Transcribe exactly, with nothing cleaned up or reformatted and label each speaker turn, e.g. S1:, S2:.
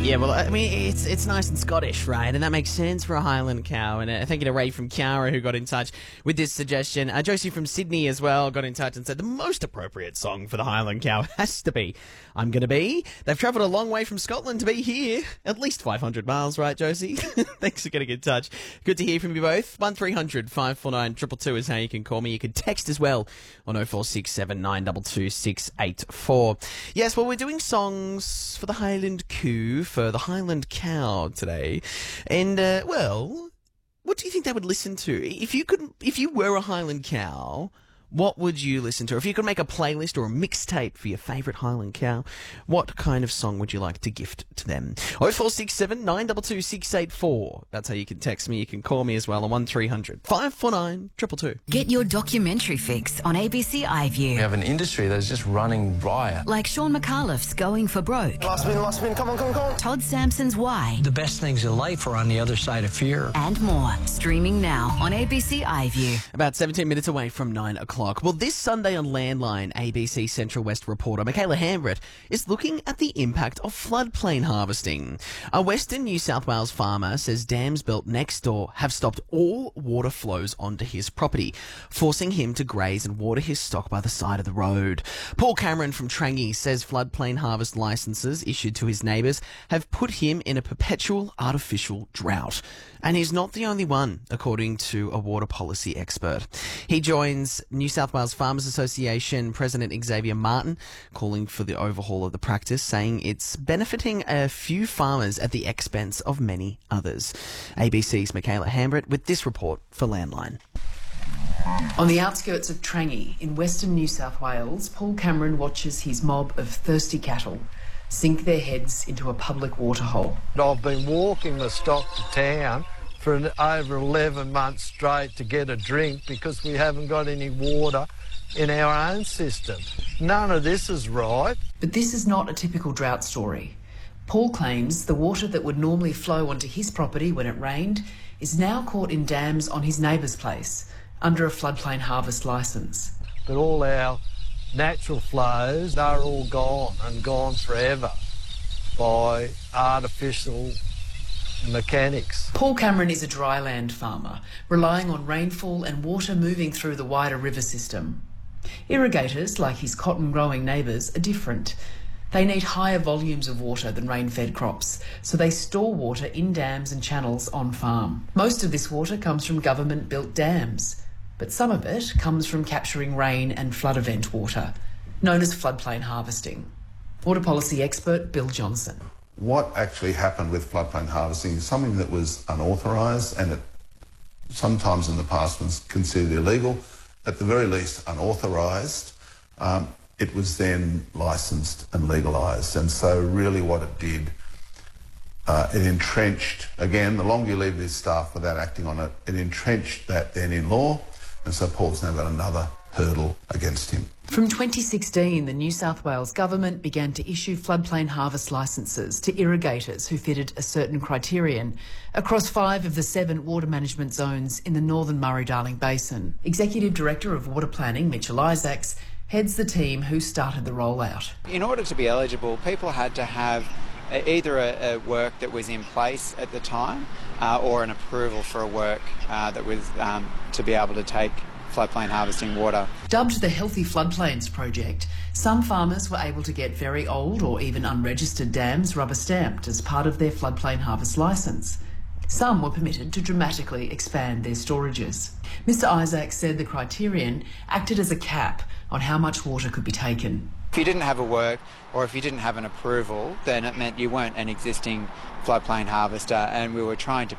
S1: Yeah, well, I mean, it's it's nice and Scottish, right? And that makes sense for a Highland cow. And uh, thank you to Ray from Cowra who got in touch with this suggestion. Uh, Josie from Sydney as well got in touch and said the most appropriate song for the Highland cow has to be I'm Gonna Be. They've travelled a long way from Scotland to be here. At least five hundred miles, right, Josie? Thanks for getting in touch. Good to hear from you both. one three hundred five four nine two two two is how you can call me. You can text as well on oh four six seven nine two two six eight four. Yes, well, we're doing songs for the Highland Coo, for the Highland cow today. And, uh, well, what do you think they would listen to? If you could, if you were a Highland cow, what would you listen to? If you could make a playlist or a mixtape for your favourite Highland cow, what kind of song would you like to gift to them? oh four six seven nine two two six eight four. That's how you can text me. You can call me as well on one three hundred five four nine two two two.
S2: Get your documentary fix on A B C iView.
S3: We have an industry that's just running riot.
S2: Like Sean McAuliffe's Going for Broke.
S4: Last spin, last spin, come on, come on, come on.
S2: Todd Sampson's Why.
S5: The best things in life are on the other side of fear.
S2: And more. Streaming now on A B C iView.
S1: About seventeen minutes away from nine o'clock. Well, this Sunday on Landline, A B C Central West reporter Michaela Hambrett is looking at the impact of floodplain harvesting. A Western New South Wales farmer says dams built next door have stopped all water flows onto his property, forcing him to graze and water his stock by the side of the road. Paul Cameron from Trangie says floodplain harvest licences issued to his neighbours have put him in a perpetual artificial drought. And he's not the only one, according to a water policy expert. He joins New South Wales Farmers Association President Xavier Martin, calling for the overhaul of the practice, saying it's benefiting a few farmers at the expense of many others. A B C's Michaela Hambrett with this report for Landline.
S6: On the outskirts of Trangie in western New South Wales, Paul Cameron watches his mob of thirsty cattle sink their heads into a public waterhole.
S7: I've been walking the stock to town for an, over eleven months straight to get a drink because we haven't got any water in our own system. None of this is right.
S6: But this is not a typical drought story. Paul claims the water that would normally flow onto his property when it rained is now caught in dams on his neighbour's place under a floodplain harvest licence.
S7: But all our natural flows are all gone and gone forever by artificial mechanics.
S6: Paul Cameron is a dryland farmer, relying on rainfall and water moving through the wider river system. Irrigators, like his cotton-growing neighbours, are different. They need higher volumes of water than rain-fed crops, so they store water in dams and channels on farm. Most of this water comes from government-built dams, but some of it comes from capturing rain and flood event water, known as floodplain harvesting. Water policy expert Bill Johnson.
S8: What actually happened with floodplain harvesting is something that was unauthorised and it sometimes in the past was considered illegal, at the very least unauthorised. Um, it was then licensed and legalised, and so really what it did, uh, it entrenched, again, the longer you leave this stuff without acting on it, it entrenched that then in law, and so Paul's now got another hurdle against him.
S6: From twenty sixteen, the New South Wales government began to issue floodplain harvest licences to irrigators who fitted a certain criterion across five of the seven water management zones in the northern Murray-Darling Basin. Executive Director of Water Planning, Mitchell Isaacs, heads the team who started the rollout.
S9: In order to be eligible, people had to have either a, a work that was in place at the time uh, or an approval for a work uh, that was um, to be able to take floodplain harvesting water.
S6: Dubbed the Healthy Floodplains Project, some farmers were able to get very old or even unregistered dams rubber stamped as part of their floodplain harvest licence. Some were permitted to dramatically expand their storages. Mister Isaacs said the criterion acted as a cap on how much water could be taken.
S9: If you didn't have a work or if you didn't have an approval, then it meant you weren't an existing floodplain harvester, and we were trying to